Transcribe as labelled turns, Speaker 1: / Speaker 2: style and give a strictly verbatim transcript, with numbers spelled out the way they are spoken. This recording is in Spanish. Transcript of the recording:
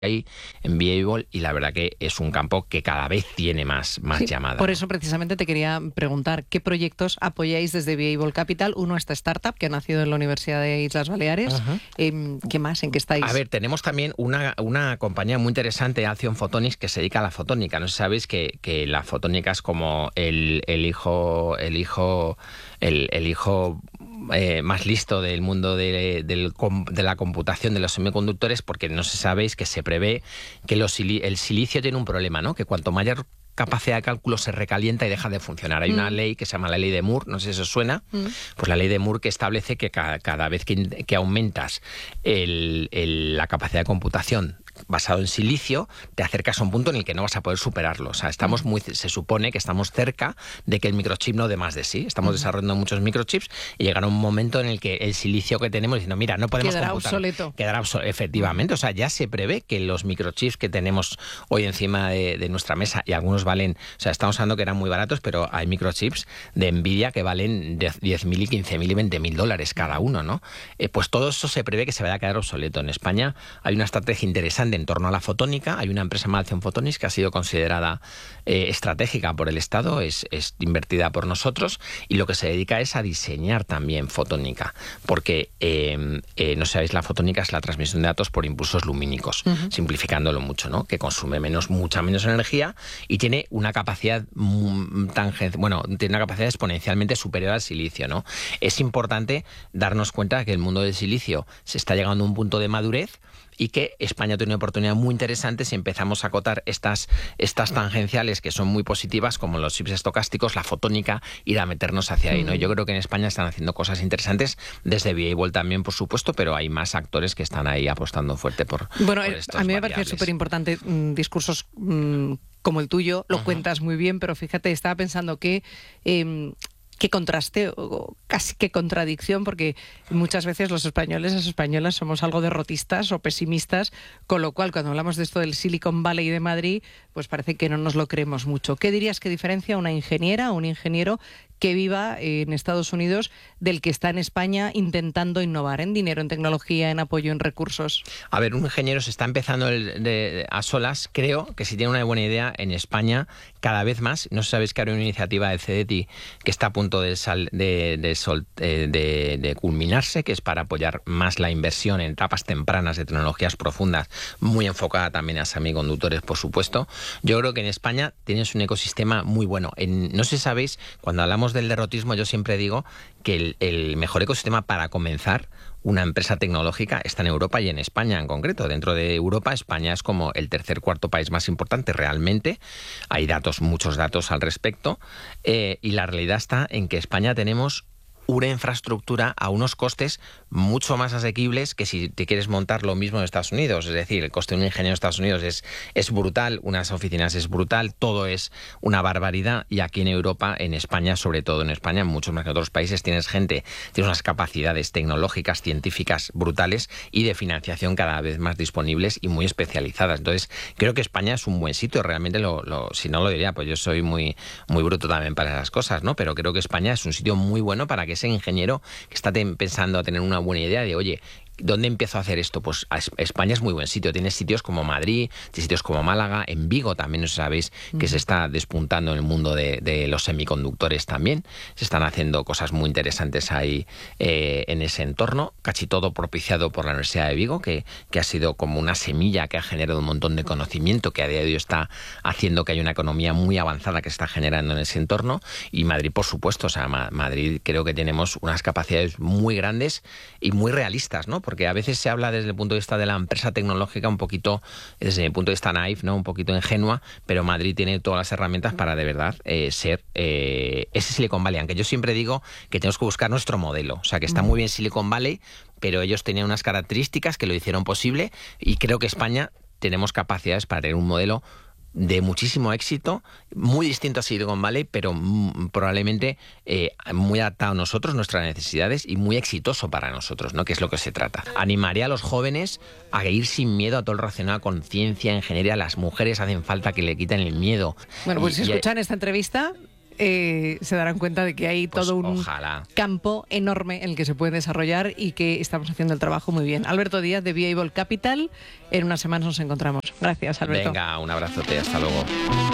Speaker 1: ahí en Viable, y la verdad que es un campo que cada vez tiene más, más
Speaker 2: sí,
Speaker 1: llamada.
Speaker 2: Por eso precisamente te quería preguntar qué proyectos apoyáis desde Viable Capital. Uno, esta startup que ha nacido en la Universidad de Islas Baleares. Uh-huh. eh, ¿Qué más? ¿En qué estáis?
Speaker 1: A ver, tenemos también una, una compañía muy interesante, Alcyon Photonics, que se dedica a la fotónica. No sé si sabéis que, que la fotónica es como el, el hijo, el hijo, el, el hijo Eh, más listo del mundo de, del, de la computación de los semiconductores, porque no sé si sabéis que se prevé que los, el silicio tiene un problema, ¿no? Que cuanto mayor capacidad de cálculo se recalienta y deja de funcionar. Hay mm. una ley que se llama la ley de Moore, no sé si os suena, mm. pues la ley de Moore, que establece que cada, cada vez que, que aumentas el, el, la capacidad de computación basado en silicio, te acercas a un punto en el que no vas a poder superarlo. O sea, estamos muy, se supone que estamos cerca de que el microchip no dé más de sí. Estamos uh-huh. desarrollando muchos microchips y llegará un momento en el que el silicio que tenemos, diciendo, mira, no podemos
Speaker 2: quedará
Speaker 1: computar.
Speaker 2: obsoleto.
Speaker 1: Quedará obsoleto, efectivamente. O sea, ya se prevé que los microchips que tenemos hoy encima de, de nuestra mesa, y algunos valen, o sea, estamos hablando que eran muy baratos, pero hay microchips de Nvidia que valen diez mil y quince mil y veinte mil dólares cada uno, ¿no? Eh, pues todo eso se prevé que se vaya a quedar obsoleto. En España hay una estrategia interesante en torno a la fotónica. Hay una empresa, Alcyon Photonics, que ha sido considerada eh, estratégica por el Estado, es, es invertida por nosotros, y lo que se dedica es a diseñar también fotónica, porque eh, eh, no sabéis, la fotónica es la transmisión de datos por impulsos lumínicos, uh-huh. simplificándolo mucho, ¿no? Que consume menos, mucha menos energía y tiene una capacidad tangen, bueno, tiene una capacidad exponencialmente superior al silicio, ¿no? Es importante darnos cuenta de que el mundo del silicio se está llegando a un punto de madurez, y que España tiene una oportunidad muy interesante si empezamos a acotar estas, estas tangenciales que son muy positivas, como los chips estocásticos, la fotónica, ir a meternos hacia ahí, ¿no? Yo creo que en España están haciendo cosas interesantes, desde Viable también, por supuesto, pero hay más actores que están ahí apostando fuerte por,
Speaker 2: bueno,
Speaker 1: por estos
Speaker 2: a mí me
Speaker 1: variables.
Speaker 2: parece súper importante mmm, discursos mmm, como el tuyo, lo uh-huh. cuentas muy bien, pero fíjate, estaba pensando que... Eh, qué contraste, o casi qué contradicción, porque muchas veces los españoles, las españolas, somos algo derrotistas o pesimistas, con lo cual cuando hablamos de esto del Silicon Valley de Madrid, pues parece que no nos lo creemos mucho. ¿Qué dirías que diferencia una ingeniera o un ingeniero que viva en Estados Unidos del que está en España intentando innovar en dinero, en tecnología, en apoyo, en recursos?
Speaker 1: A ver, un ingeniero se está empezando de, de, a solas. Creo que si tiene una buena idea en España, cada vez más, no sabéis que hay una iniciativa de C E T I que está a punto de, sal, de, de, sol, de, de, de culminarse, que es para apoyar más la inversión en etapas tempranas de tecnologías profundas, muy enfocada también a semiconductores, por supuesto. Yo creo que en España tienes un ecosistema muy bueno. En, no sé si sabéis, cuando hablamos del derrotismo, yo siempre digo que el, el mejor ecosistema para comenzar una empresa tecnológica está en Europa y en España en concreto. Dentro de Europa, España es como el tercer, cuarto país más importante realmente. Hay datos, muchos datos al respecto, eh, y la realidad está en que España tenemos una infraestructura a unos costes mucho más asequibles que si te quieres montar lo mismo en Estados Unidos. Es decir, el coste de un ingeniero en Estados Unidos es, es brutal, unas oficinas es brutal, todo es una barbaridad, y aquí en Europa, en España, sobre todo en España, en muchos más que en otros países, tienes gente, tienes unas capacidades tecnológicas, científicas brutales y de financiación cada vez más disponibles y muy especializadas. Entonces, creo que España es un buen sitio, realmente, lo, lo, si no lo diría, pues yo soy muy, muy bruto también para las cosas, ¿no? Pero creo que España es un sitio muy bueno para que ese ingeniero que está te- pensando a tener una buena idea de, oye, ¿dónde empiezo a hacer esto? Pues España es muy buen sitio. Tienes sitios como Madrid, tienes sitios como Málaga, en Vigo también, no sabéis que uh-huh. se está despuntando en el mundo de, de los semiconductores también. Se están haciendo cosas muy interesantes ahí eh, en ese entorno. Casi todo propiciado por la Universidad de Vigo, que, que ha sido como una semilla que ha generado un montón de conocimiento, que a día de hoy está haciendo que haya una economía muy avanzada que se está generando en ese entorno. Y Madrid, por supuesto, o sea, Ma- Madrid creo que tenemos unas capacidades muy grandes y muy realistas, ¿no? Porque a veces se habla desde el punto de vista de la empresa tecnológica un poquito, desde mi punto de vista naif, ¿no? Un poquito ingenua, pero Madrid tiene todas las herramientas para de verdad eh, ser eh, ese Silicon Valley. Aunque yo siempre digo que tenemos que buscar nuestro modelo. O sea, que está muy bien Silicon Valley, pero ellos tenían unas características que lo hicieron posible, y creo que España tenemos capacidades para tener un modelo de muchísimo éxito, muy distinto a Silicon Valley, pero mm, probablemente eh, muy adaptado a nosotros, nuestras necesidades, y muy exitoso para nosotros, ¿no? Que es lo que se trata. Animaría a los jóvenes a ir sin miedo a todo lo relacionado a conciencia, ingeniería. Las mujeres hacen falta que le quiten el miedo.
Speaker 2: Bueno, pues
Speaker 1: y,
Speaker 2: si
Speaker 1: y,
Speaker 2: escuchan esta entrevista, eh, se darán cuenta de que hay
Speaker 1: Pues
Speaker 2: todo un
Speaker 1: ojalá.
Speaker 2: campo enorme en el que se puede desarrollar y que estamos haciendo el trabajo muy bien. Alberto Díaz de Viable Capital, en unas semanas nos encontramos. Gracias, Alberto.
Speaker 1: Venga, un abrazote, hasta luego.